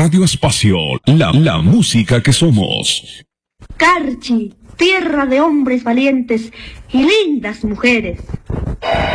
Radio Espacio, la música que somos. Carchi, tierra de hombres valientes y lindas mujeres.